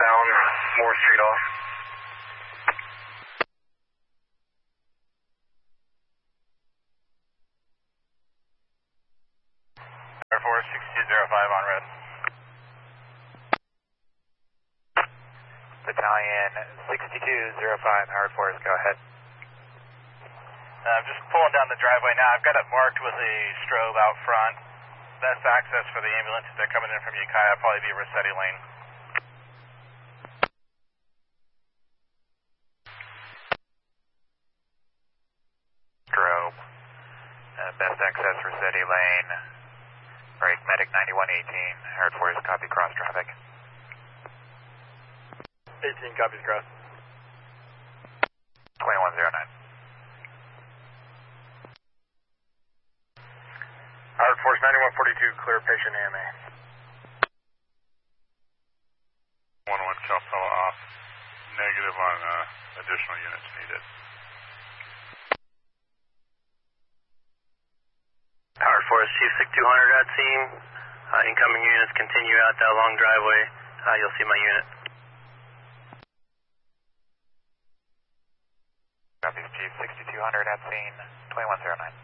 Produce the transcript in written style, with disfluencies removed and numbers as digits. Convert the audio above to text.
southbound, Moore Street off. Air Force 6205 on red. Battalion 6205, Howard Forest, go ahead. I'm just pulling down the driveway now. I've got it marked with a strobe out front. Best access for the ambulance if they're coming in from Ukiah will probably be Rossetti Lane. Strobe. Best access, Rossetti Lane. Break, medic 9118, Howard Forest, copy cross traffic. 18 copies cross. 2109. Howard Force 9142, clear patient AMA. 1-1 Calpella off. Negative on additional units needed. Howard Force Chief 6200 at scene. Incoming units continue out that long driveway. You'll see my unit. Copies, Chief 6200 at scene, 2109.